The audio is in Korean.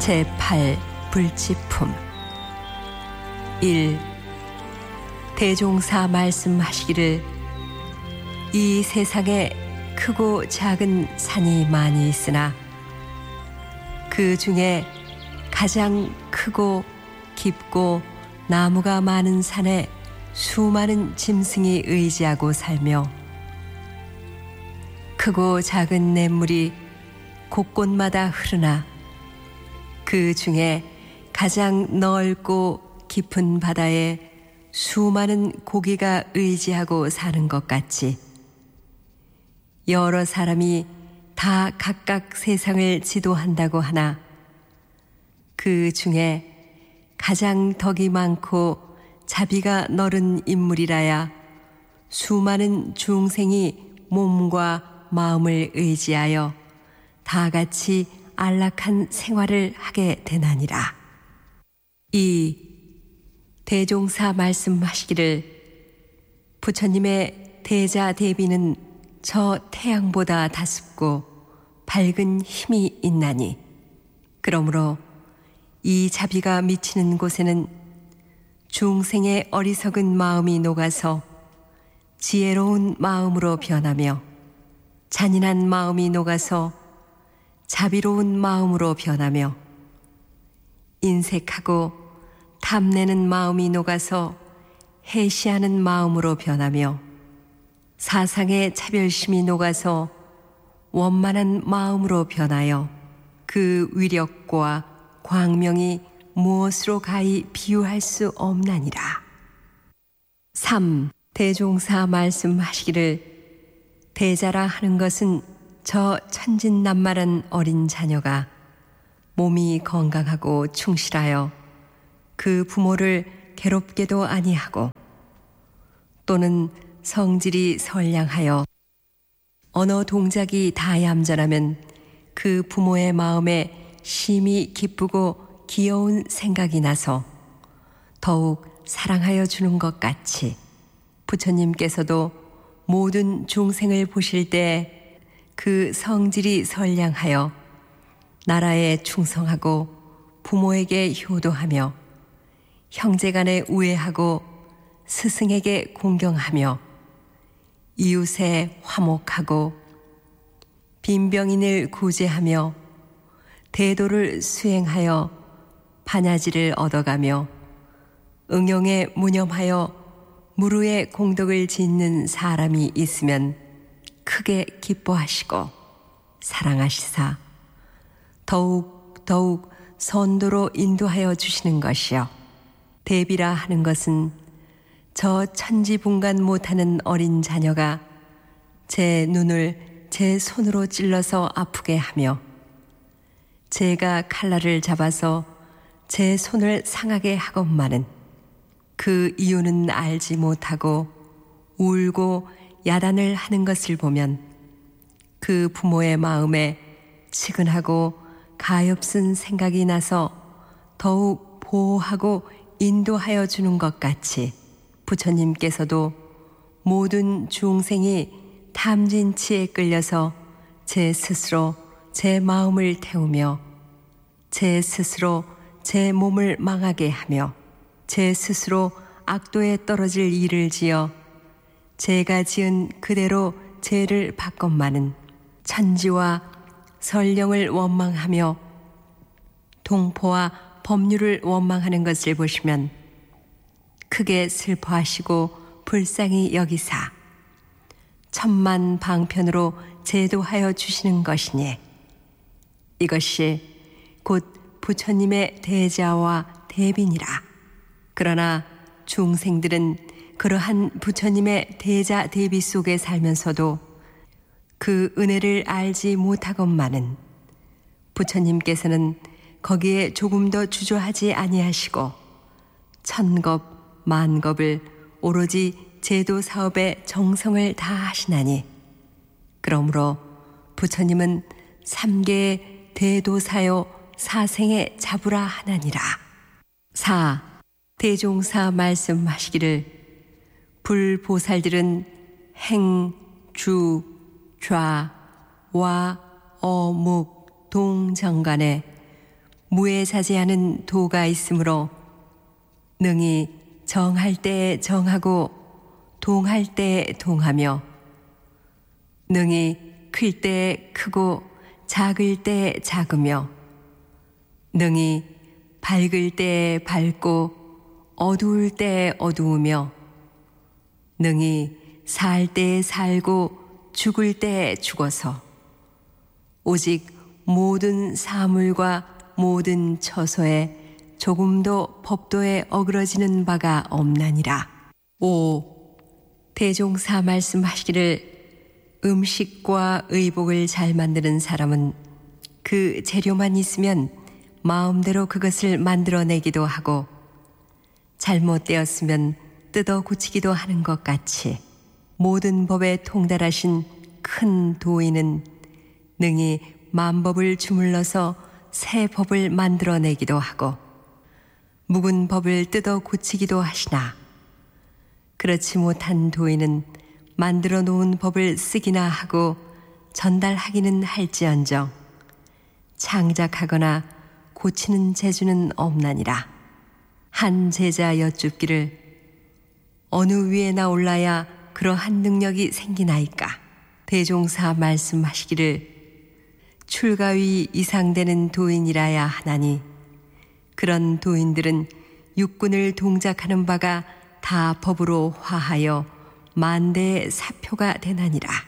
제8 불지품 1. 대종사 말씀하시기를 이 세상에 크고 작은 산이 많이 있으나 그 중에 가장 크고 깊고 나무가 많은 산에 수많은 짐승이 의지하고 살며 크고 작은 냇물이 곳곳마다 흐르나 그 중에 가장 넓고 깊은 바다에 수많은 고기가 의지하고 사는 것 같이 여러 사람이 다 각각 세상을 지도한다고 하나 그 중에 가장 덕이 많고 자비가 너른 인물이라야 수많은 중생이 몸과 마음을 의지하여 다 같이 안락한 생활을 하게 되나니라. 이 대종사 말씀하시기를 부처님의 대자 대비는 저 태양보다 다습고 밝은 힘이 있나니 그러므로 이 자비가 미치는 곳에는 중생의 어리석은 마음이 녹아서 지혜로운 마음으로 변하며 잔인한 마음이 녹아서 자비로운 마음으로 변하며 인색하고 탐내는 마음이 녹아서 해시하는 마음으로 변하며 사상의 차별심이 녹아서 원만한 마음으로 변하여 그 위력과 광명이 무엇으로 가히 비유할 수 없나니라. 3. 대종사 말씀하시기를 대자라 하는 것은 저 천진난만한 어린 자녀가 몸이 건강하고 충실하여 그 부모를 괴롭게도 아니하고 또는 성질이 선량하여 언어 동작이 다 얌전하면 그 부모의 마음에 심히 기쁘고 귀여운 생각이 나서 더욱 사랑하여 주는 것 같이 부처님께서도 모든 중생을 보실 때 그 성질이 선량하여 나라에 충성하고 부모에게 효도하며 형제간에 우애하고 스승에게 공경하며 이웃에 화목하고 빈병인을 구제하며 대도를 수행하여 반야지를 얻어가며 응용에 무념하여 무루의 공덕을 짓는 사람이 있으면 크게 기뻐하시고 사랑하시사 더욱 선도로 인도하여 주시는 것이요. 대비라 하는 것은 저 천지분간 못하는 어린 자녀가 제 눈을 제 손으로 찔러서 아프게 하며 제가 칼날을 잡아서 제 손을 상하게 하건만은 그 이유는 알지 못하고 울고 야단을 하는 것을 보면 그 부모의 마음에 측은하고 가엾은 생각이 나서 더욱 보호하고 인도하여 주는 것 같이 부처님께서도 모든 중생이 탐진치에 끌려서 제 스스로 제 마음을 태우며 제 스스로 제 몸을 망하게 하며 제 스스로 악도에 떨어질 일을 지어 제가 지은 그대로 죄를 받건만은 천지와 설령을 원망하며 동포와 법률을 원망하는 것을 보시면 크게 슬퍼하시고 불쌍히 여기사 천만 방편으로 제도하여 주시는 것이니 이것이 곧 부처님의 대자와 대빈이라. 그러나 중생들은 그러한 부처님의 대자 대비 속에 살면서도 그 은혜를 알지 못하건만은 부처님께서는 거기에 조금 더 주저하지 아니하시고 천겁 만겁을 오로지 제도 사업에 정성을 다하시나니 그러므로 부처님은 3계의 대도사요 사생의 자부라 하나니라. 4. 대종사 말씀하시기를 불보살들은 행, 주, 좌, 와, 어묵, 동정간에 무에 자제하는 도가 있으므로 능히 정할 때 정하고 동할 때 동하며 능히 클 때 크고 작을 때 작으며 능히 밝을 때 밝고 어두울 때 어두우며 능히 살 때 살고 죽을 때 죽어서 오직 모든 사물과 모든 처소에 조금도 법도에 어그러지는 바가 없나니라. 5. 대종사 말씀하시기를 음식과 의복을 잘 만드는 사람은 그 재료만 있으면 마음대로 그것을 만들어내기도 하고 잘못되었으면 뜯어 고치기도 하는 것 같이 모든 법에 통달하신 큰 도인은 능히 만법을 주물러서 새 법을 만들어내기도 하고 묵은 법을 뜯어 고치기도 하시나 그렇지 못한 도인은 만들어 놓은 법을 쓰기나 하고 전달하기는 할지언정 창작하거나 고치는 재주는 없나니라. 한 제자 여쭙기를 어느 위에나 올라야 그러한 능력이 생기나이까? 대종사 말씀하시기를 출가위 이상 되는 도인이라야 하나니 그런 도인들은 육군을 동작하는 바가 다 법으로 화하여 만대의 사표가 되나니라.